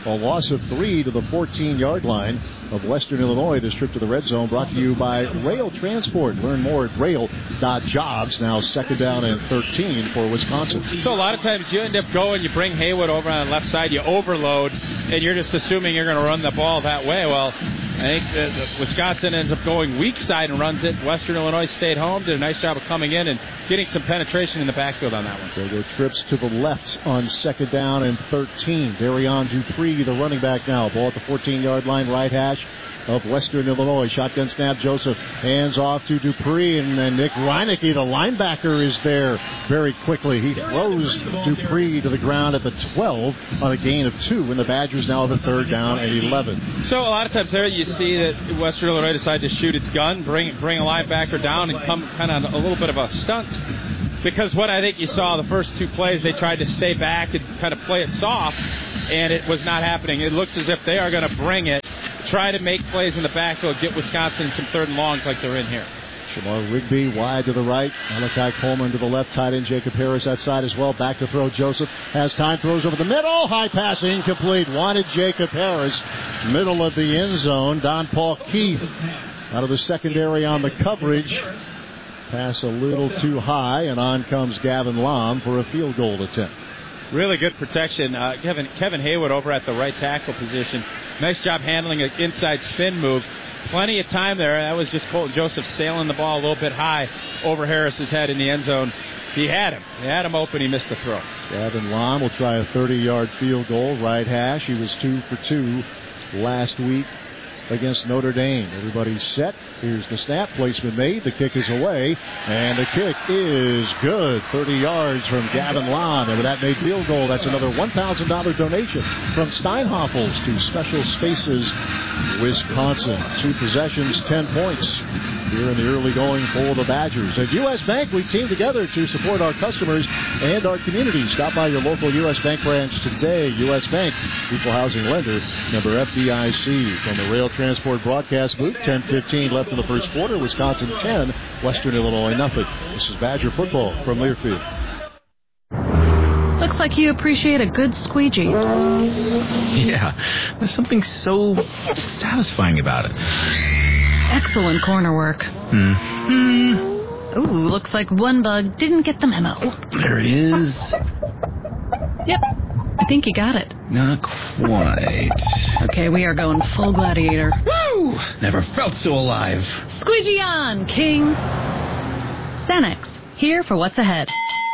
Speaker 3: A loss of three to the fourteen-yard line of Western Illinois. This trip to the red zone brought to you by Rail Transport. Learn more at rail dot jobs. Now second down and thirteen for Wisconsin.
Speaker 15: So a lot of times you end up going, you bring Haywood over on the left side, you overload, and you're just assuming you're going to run the ball that way. Well, I think uh, Wisconsin ends up going weak side and runs it. Western Illinois stayed home, did a nice job of coming in and getting some penetration in the backfield on that one.
Speaker 3: There go trips to the left on second down and thirteen. Darion Dupree, the running back now. Ball at the fourteen-yard line, right hash of Western Illinois. Shotgun snap, Joseph. Hands off to Dupree, and then Nick Reinecke, the linebacker, is there very quickly. He throws Dupree to the ground at the twelve on a gain of two, and the Badgers now have a third down and eleven.
Speaker 15: So a lot of times there you see that Western Illinois decided to shoot its gun, bring bring a linebacker down, and come kind of a little bit of a stunt. Because what I think you saw the first two plays, they tried to stay back and kind of play it soft, and it was not happening. It looks as if they are going to bring it, try to make plays in the backfield, get Wisconsin some third and longs like they're in here.
Speaker 3: Shamar Rigby wide to the right. Malachi Coleman to the left. Tight end Jacob Harris that side as well. Back to throw. Joseph has time. Throws over the middle. High pass incomplete. Wanted Jacob Harris. Middle of the end zone. Don Paul Keith out of the secondary on the coverage. Pass a little too high, and on comes Gavin Lom for a field goal attempt.
Speaker 15: Really good protection. Uh, Kevin Kevin Haywood over at the right tackle position. Nice job handling an inside spin move. Plenty of time there. That was just Colton Joseph sailing the ball a little bit high over Harris's head in the end zone. He had him. He had him open. He missed the throw.
Speaker 3: Gavin Lom will try a thirty-yard field goal. Right hash. He was two for two last week against Notre Dame. Everybody's set. Here's the snap. Placement made. The kick is away. And the kick is good. thirty yards from Gavin Lom. And with that made field goal, that's another one thousand dollars donation from Steinhoffels to Special Spaces, Wisconsin. Two possessions, ten points here in the early going for the Badgers. At U S. Bank, we team together to support our customers and our community. Stop by your local U S. Bank branch today. U S. Bank, equal housing lender, member F D I C. From the Rail Transport broadcast booth, ten fifteen left in the first quarter. Wisconsin ten, Western Illinois nothing. This is Badger football from Learfield.
Speaker 2: Looks like you appreciate a good squeegee.
Speaker 8: Yeah, there's something so satisfying about it.
Speaker 2: Excellent corner work.
Speaker 8: Mm-hmm.
Speaker 2: Ooh, looks like one bug didn't get the memo.
Speaker 8: There it is.
Speaker 2: Yep, I think you got it.
Speaker 8: Not quite.
Speaker 2: Okay, we are going full gladiator.
Speaker 8: Woo! Never felt so alive.
Speaker 2: Squeegee on, King. Xanax, here for what's ahead.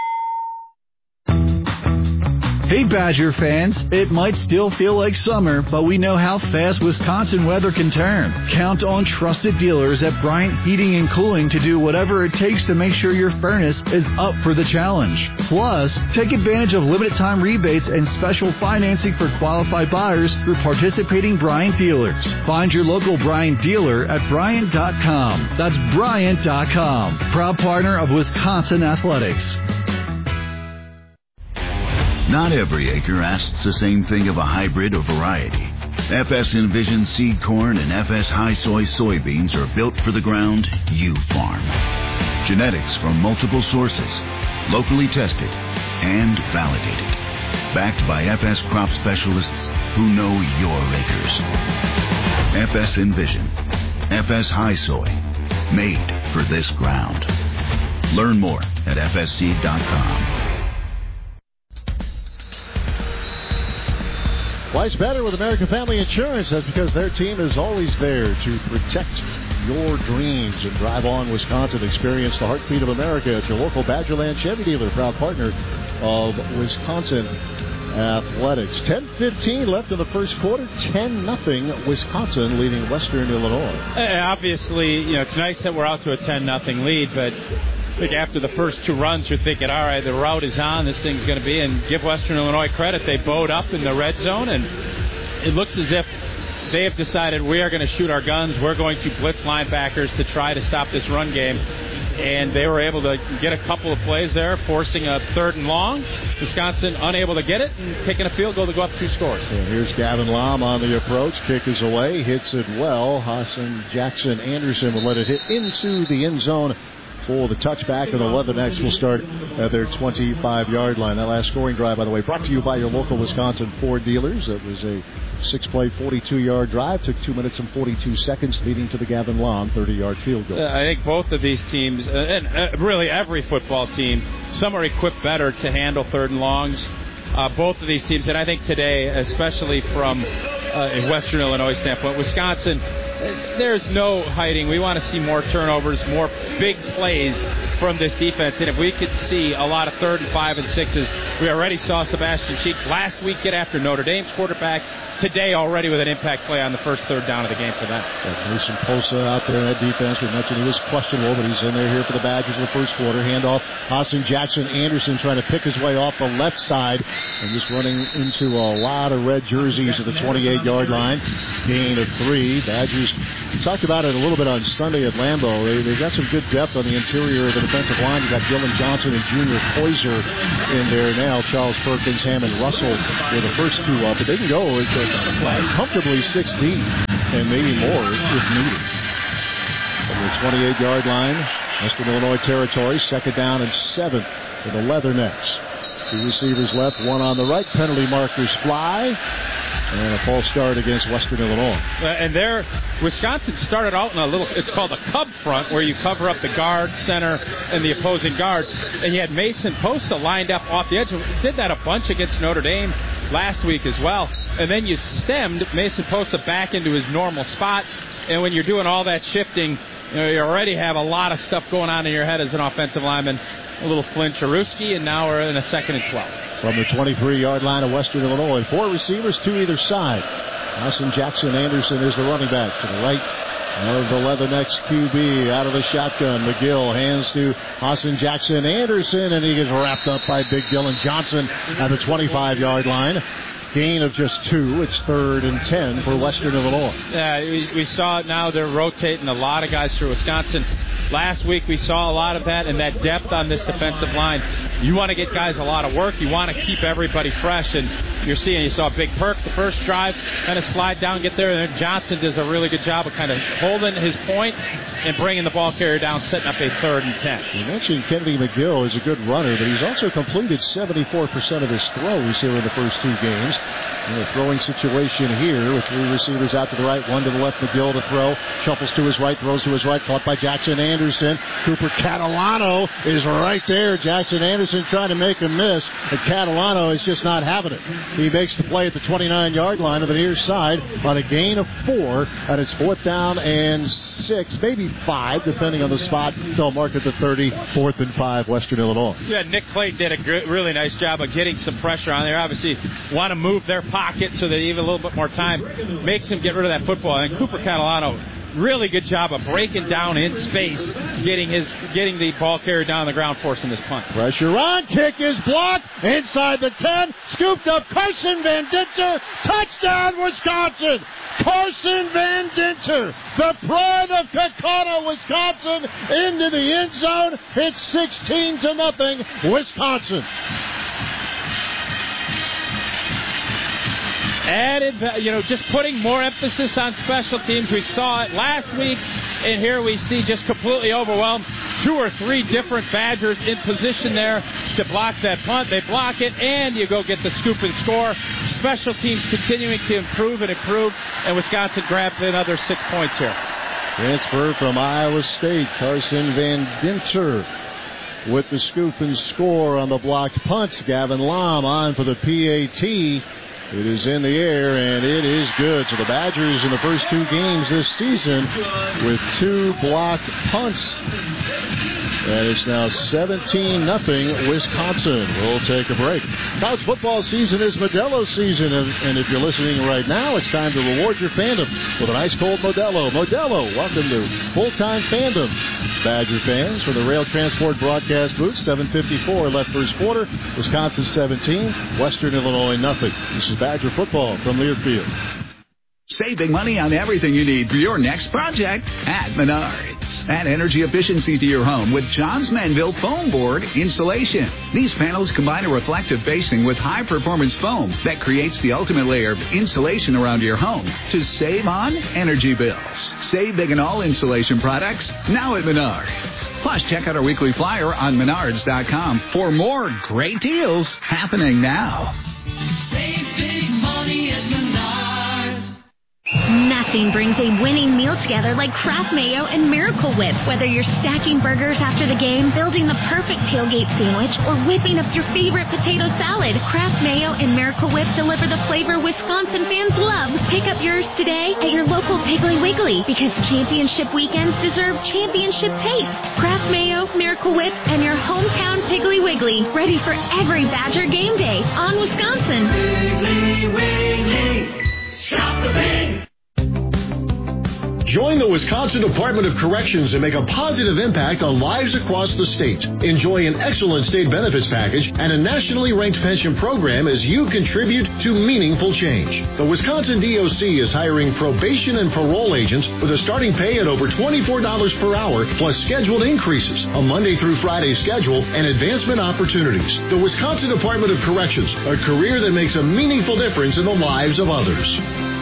Speaker 5: Hey Badger fans, it might still feel like summer, but we know how fast Wisconsin weather can turn. Count on trusted dealers at Bryant Heating and Cooling to do whatever it takes to make sure your furnace is up for the challenge. Plus, take advantage of limited time rebates and special financing for qualified buyers through participating Bryant dealers. Find your local Bryant dealer at Bryant dot com. That's Bryant dot com. Proud partner of Wisconsin Athletics.
Speaker 13: Not every acre asks the same thing of a hybrid or variety. F S Envision seed corn and F S High Soy soybeans are built for the ground you farm. Genetics from multiple sources, locally tested and validated. Backed by F S crop specialists who know your acres. F S Envision, F S High Soy, made for this ground. Learn more at F S seed dot com.
Speaker 3: Life's better with American Family Insurance. That's because their team is always there to protect your dreams. And Drive On Wisconsin. Experience the heartbeat of America at your local Badgerland Chevy dealer, proud partner of Wisconsin Athletics. ten fifteen left in the first quarter. ten nothing Wisconsin leading Western Illinois.
Speaker 15: Uh, obviously, you know, it's nice that we're out to a ten nothing lead, but I think after the first two runs, you're thinking, all right, the route is on, this thing's going to be, and give Western Illinois credit. They bowed up in the red zone, and it looks as if they have decided we are going to shoot our guns. We're going to blitz linebackers to try to stop this run game. And they were able to get a couple of plays there, forcing a third and long. Wisconsin unable to get it and taking a field goal to go up two scores.
Speaker 3: And here's Gavin Lom on the approach. Kick is away. Hits it well. Hassan Jackson Anderson will let it hit into the end zone for the touchback, and the Leathernecks will start at their twenty-five-yard line. That last scoring drive, by the way, brought to you by your local Wisconsin Ford dealers. It was a six-play, forty-two-yard drive. Took two minutes and forty-two seconds, leading to the Gavin Long thirty-yard field goal.
Speaker 15: Uh, I think both of these teams, uh, and uh, really every football team, some are equipped better to handle third and longs. Uh, both of these teams, and I think today, especially from uh, a Western Illinois standpoint, Wisconsin, there's no hiding. We want to see more turnovers, more big plays from this defense. And if we could see a lot of third and five and sixes, we already saw Sebastian Cheeks last week get after Notre Dame's quarterback. Today already with an impact play on the first third down of the game for them.
Speaker 3: Yeah, Mason Posa out there in that defense. We mentioned he was questionable, but he's in there here for the Badgers in the first quarter. Handoff, Austin Jackson Anderson trying to pick his way off the left side and just running into a lot of red jerseys at the twenty-eight-yard line. Gain of three. Badgers, we talked about it a little bit on Sunday at Lambeau. They, they've got some good depth on the interior of the defensive line. You've got Dylan Johnson and Junior Poyser in there now. Charles Perkins, Hammond Russell were the first two up, but they can go comfortably six deep and maybe more if needed. From the twenty-eight-yard line, Western Illinois territory, second down and seven for the Leathernecks. Two receivers left, one on the right. Penalty markers fly. And a false start against Western Illinois.
Speaker 15: Uh, and there, Wisconsin started out in a little, it's called a cub front, where you cover up the guard, center, and the opposing guard. And you had Mason Posta lined up off the edge. Did that a bunch against Notre Dame last week as well. And then you stemmed Mason Posta back into his normal spot. And when you're doing all that shifting, you know, you already have a lot of stuff going on in your head as an offensive lineman. A little flinch, Aruski, and now we're in a second and twelve.
Speaker 3: From the twenty-three-yard line of Western Illinois, four receivers, two either side. Austin Jackson Anderson is the running back to the right of the Leathernecks Q B. Out of the shotgun, McGill hands to Austin Jackson Anderson, and he gets wrapped up by big Dylan Johnson at the twenty-five-yard line. Gain of just two. It's third and ten for Western Illinois.
Speaker 15: Yeah, we, we saw it now. They're rotating a lot of guys through Wisconsin. Last week we saw a lot of that, and that depth on this defensive line. You want to get guys a lot of work. You want to keep everybody fresh, and you're seeing, you saw Big Perk the first drive, kind of slide down, get there, and then Johnson does a really good job of kind of holding his point and bringing the ball carrier down, setting up a third and ten.
Speaker 3: You mentioned Kennedy McGill is a good runner, but he's also completed seventy-four percent of his throws here in the first two games. In a throwing situation here with three receivers out to the right, one to the left. McGill to throw. Shuffles to his right, throws to his right. Caught by Jackson Anderson. Cooper Catalano is right there. Jackson Anderson trying to make a miss, but Catalano is just not having it. He makes the play at the twenty-nine-yard line of the near side on a gain of four, and it's fourth down and six, maybe five, depending on the spot. They'll mark at the thirty, fourth and five, Western Illinois.
Speaker 15: Yeah, Nick Clayton did a gr- really nice job of getting some pressure on there. Obviously, want to move their pocket so they have a little bit more time. Makes him get rid of that football. And Cooper Catalano, really good job of breaking down in space, getting his getting the ball carrier down on the ground, forcing this punt.
Speaker 20: Pressure on, kick is blocked, inside the ten, scooped up Carson Van Dinter, touchdown Wisconsin! Carson Van Dinter, the pride of Kakata, Wisconsin, into the end zone. It's sixteen to nothing, Wisconsin.
Speaker 15: Added, you know, just putting more emphasis on special teams. We saw it last week, and here we see just completely overwhelmed. Two or three different Badgers in position there to block that punt. They block it, and you go get the scoop and score. Special teams continuing to improve and improve, and Wisconsin grabs another six points here.
Speaker 3: Transfer from Iowa State, Carson Van Dinter with the scoop and score on the blocked punts. Gavin Lom on for the P A T. It is in the air, and it is good. So the Badgers in the first two games this season with two blocked punts. And it's now seventeen nothing Wisconsin. We'll take a break. College football season is Modelo season, and, and if you're listening right now, it's time to reward your fandom with an ice cold Modelo. Modelo, welcome to full-time fandom. Badger fans for the Rail Transport broadcast booth, seven fifty-four left first quarter. Wisconsin seventeen, Western Illinois nothing. This is Badger football from Learfield.
Speaker 4: Save big money on everything you need for your next project at Menards. Add energy efficiency to your home with Johns Manville foam board insulation. These panels combine a reflective facing with high-performance foam that creates the ultimate layer of insulation around your home to save on energy bills. Save big on all insulation products now at Menards. Plus, check out our weekly flyer on menards dot com for more great deals happening now.
Speaker 22: Save big money at Menards.
Speaker 6: Nothing brings a winning meal together like Kraft Mayo and Miracle Whip. Whether you're stacking burgers after the game, building the perfect tailgate sandwich, or whipping up your favorite potato salad, Kraft Mayo and Miracle Whip deliver the flavor Wisconsin fans love. Pick up yours today at your local Piggly Wiggly, because championship weekends deserve championship taste. Kraft Mayo, Miracle Whip, and your hometown Piggly Wiggly, ready for every Badger game day on Wisconsin.
Speaker 22: Piggly Wiggly, shop the pig.
Speaker 9: Join the Wisconsin Department of Corrections and make a positive impact on lives across the state. Enjoy an excellent state benefits package and a nationally ranked pension program as you contribute to meaningful change. The Wisconsin D O C is hiring probation and parole agents with a starting pay at over twenty-four dollars per hour, plus scheduled increases, a Monday through Friday schedule, and advancement opportunities. The Wisconsin Department of Corrections, a career that makes a meaningful difference in the lives of others.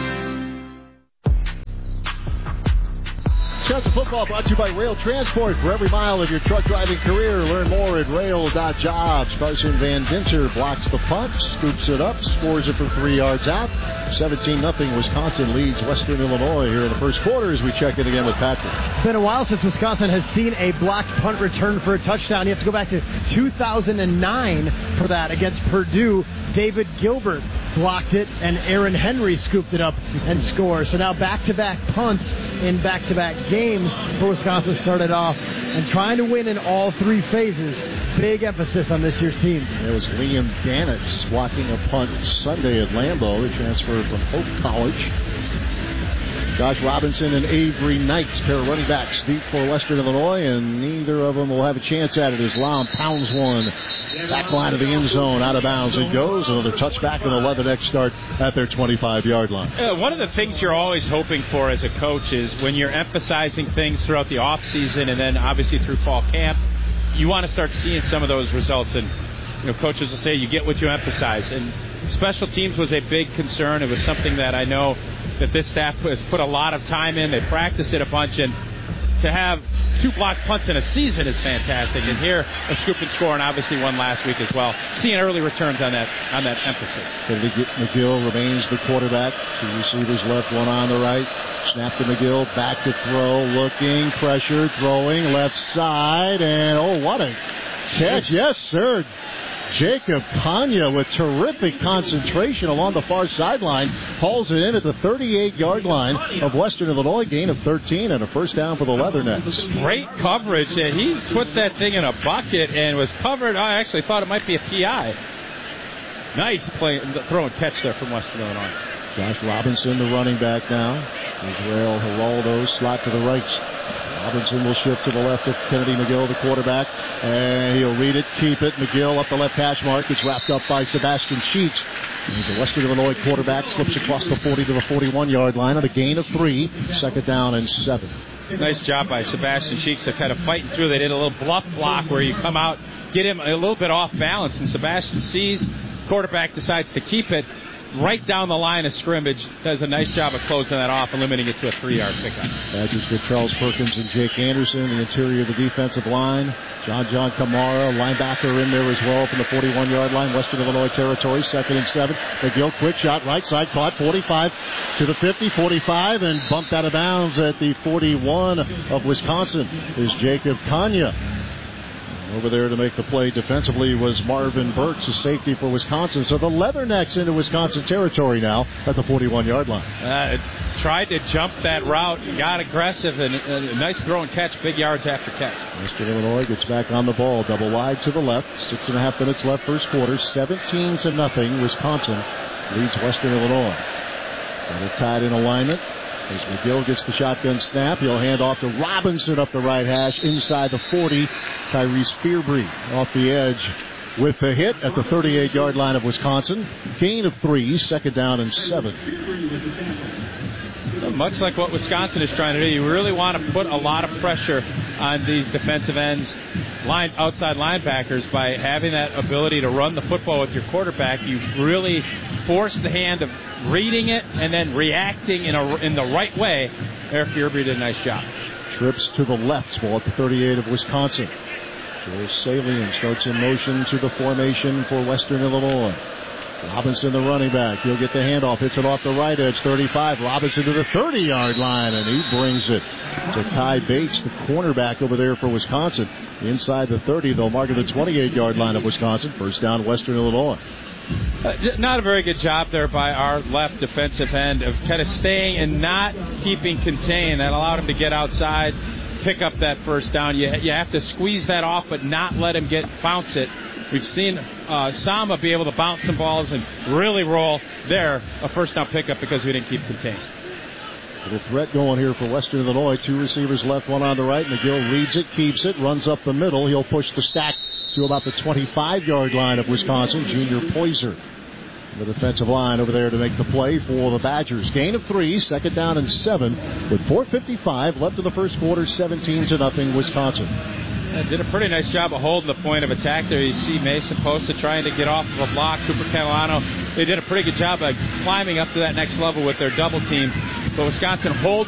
Speaker 3: Wisconsin football brought to you by Rail Transport. For every mile of your truck driving career, learn more at rail dot jobs. Carson Van Dinter blocks the punt, scoops it up, scores it from three yards out. seventeen nothing Wisconsin leads Western Illinois here in the first quarter as we check in again with Patrick.
Speaker 16: It's been a while since Wisconsin has seen a blocked punt return for a touchdown. You have to go back to two thousand nine for that against Purdue. David Gilbert blocked it, and Aaron Henry scooped it up and scored. So now back-to-back punts in back-to-back games for Wisconsin started off, and trying to win in all three phases. Big emphasis on this year's team.
Speaker 3: It was Liam Gannett blocking a punt Sunday at Lambeau. He transferred from Hope College. Josh Robinson and Avery Knights, pair of running backs, deep for Western Illinois, and neither of them will have a chance at it as Lam pounds one back line of the end zone, out of bounds. It goes. Another touchback and a Leatherneck start at their twenty-five-yard line.
Speaker 15: Uh, one of the things you're always hoping for as a coach is when you're emphasizing things throughout the offseason and then obviously through fall camp, you want to start seeing some of those results. And you know, coaches will say you get what you emphasize. And special teams was a big concern. It was something that I know that this staff has put a lot of time in. They practiced it a bunch, and to have two blocked punts in a season is fantastic. And here, a scoop and score, and obviously one last week as well. Seeing early returns on that on that emphasis.
Speaker 3: McGill remains the quarterback. Two receivers left, one on the right. Snap to McGill, back to throw, looking, pressure, throwing, left side, and oh, what a catch. Yes, sir. Jacob Kanya with terrific concentration along the far sideline hauls it in at the thirty-eight-yard line of Western Illinois, gain of thirteen and a first down for the Leathernecks.
Speaker 15: Great coverage. And he put that thing in a bucket and was covered. I actually thought it might be a P I. Nice play, throw and catch there from Western Illinois.
Speaker 3: Josh Robinson, the running back now. Israel Geraldo, slot to the right. Robinson will shift to the left of Kennedy McGill, the quarterback, and he'll read it, keep it. McGill up the left hash mark. It's wrapped up by Sebastian Cheeks. And the Western Illinois quarterback slips across the forty to the forty-one-yard line on a gain of three. Second down and seven.
Speaker 15: Nice job by Sebastian Cheeks. They're kind of fighting through. They did a little bluff block where you come out, get him a little bit off balance, and Sebastian sees, quarterback decides to keep it right down the line of scrimmage. Does a nice job of closing that off and limiting it to a three-yard pickup.
Speaker 3: Badgers get Charles Perkins and Jake Anderson, the interior of the defensive line. John John Kamara, linebacker, in there as well from the forty-one-yard line, Western Illinois territory, second and seven. McGill, quick shot, right side, caught, forty-five to the fifty, forty-five, and bumped out of bounds at the forty-one of Wisconsin is Jacob Kanya. Over there to make the play defensively was Marvin Burks, a safety for Wisconsin. So the Leathernecks into Wisconsin territory now at the forty-one-yard line.
Speaker 15: Uh, tried to jump that route, got aggressive, and a nice throw and catch, big yards after catch.
Speaker 3: Western Illinois gets back on the ball, double wide to the left. Six and a half minutes left first quarter, seventeen to nothing. Wisconsin leads Western Illinois. Got it tied in alignment. As McGill gets the shotgun snap, he'll hand off to Robinson up the right hash inside the forty. Tyrese Fearbry off the edge with the hit at the thirty-eight-yard line of Wisconsin. Gain of three, second down and seven.
Speaker 15: Much like what Wisconsin is trying to do, you really want to put a lot of pressure on these defensive ends, line outside linebackers, by having that ability to run the football with your quarterback. You really force the hand of reading it and then reacting in a in the right way. Eric Fearbry did a nice job.
Speaker 3: Trips to the left, ball at the thirty-eight of Wisconsin. Joel Salian starts in motion to the formation for Western Illinois. Robinson, the running back. He'll get the handoff. Hits it off the right edge, thirty-five. Robinson to the thirty-yard line, and he brings it to Kai Bates, the cornerback over there for Wisconsin. Inside the thirty, they'll mark at the twenty-eight-yard line of Wisconsin. First down, Western Illinois.
Speaker 15: Uh, not a very good job there by our left defensive end of kind of staying and not keeping contained. That allowed him to get outside, pick up that first down. You, you have to squeeze that off, but not let him get bounce it. We've seen uh, Sama be able to bounce some balls and really roll there, a first down pickup because we didn't keep contained.
Speaker 3: Little threat going here for Western Illinois. Two receivers left, one on the right. McGill reads it, keeps it, runs up the middle. He'll push the stack to about the twenty-five-yard line of Wisconsin. Junior Poyser, the defensive line over there to make the play for the Badgers. Gain of three, second down and seven with four fifty-five left in the first quarter, seventeen to nothing Wisconsin.
Speaker 15: Uh, did a pretty nice job of holding the point of attack there. You see Mason Posta trying to get off of a block. Cooper Catalano, they did a pretty good job of climbing up to that next level with their double team. But Wisconsin holds